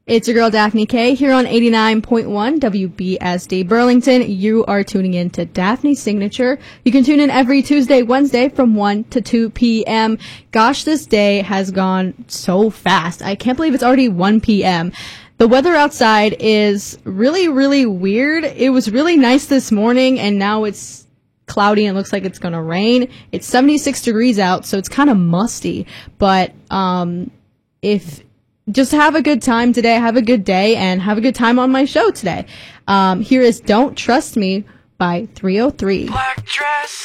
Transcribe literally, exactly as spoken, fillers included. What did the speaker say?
It's your girl Daphne K here on eighty-nine point one W B S D Burlington. You are tuning in to Daphne's Signature. You can tune in every Tuesday, Wednesday from one to two p.m. Gosh, this day has gone so fast. I can't believe it's already one p.m. The weather outside is really, really weird. It was really nice this morning, and now it's cloudy and looks like it's going to rain. It's seventy-six degrees out, so it's kind of musty. But um, if... Just have a good time today, have a good day, and have a good time on my show today. Um, here is Don't Trust Me by three oh three. Black dress.